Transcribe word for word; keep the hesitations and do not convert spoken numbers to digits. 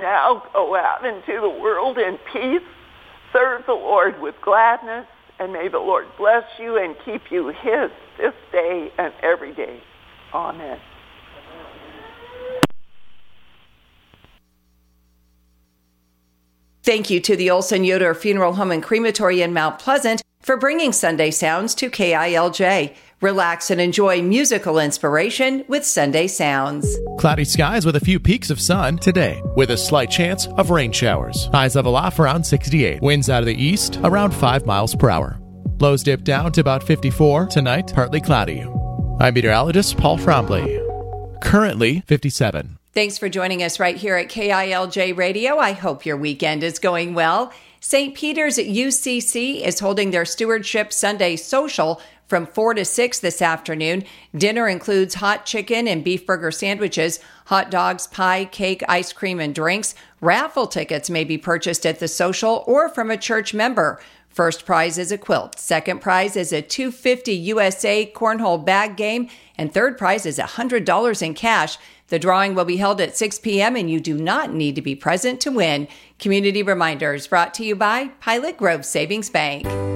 now go out into the world in peace, serve the Lord with gladness, and may the Lord bless you and keep you his this day and every day. Amen. Thank you to the Olson Yoder Funeral Home and Crematory in Mount Pleasant for bringing Sunday Sounds to K I L J. Relax and enjoy musical inspiration with Sunday Sounds. Cloudy skies with a few peaks of sun today, with a slight chance of rain showers. Highs level off around sixty-eight. Winds out of the east around five miles per hour. Lows dip down to about fifty-four. Tonight, partly cloudy. I'm meteorologist Paul Frombley. Currently fifty-seven. Thanks for joining us right here at K I L J Radio. I hope your weekend is going well. Saint Peter's at U C C is holding their Stewardship Sunday Social from four to six this afternoon. Dinner includes hot chicken and beef burger sandwiches, hot dogs, pie, cake, ice cream, and drinks. Raffle tickets may be purchased at the social or from a church member. First prize is a quilt. Second prize is a two hundred fifty U S A cornhole bag game. And third prize is one hundred dollars in cash. The drawing will be held at six p.m. and you do not need to be present to win. Community reminders brought to you by Pilot Grove Savings Bank.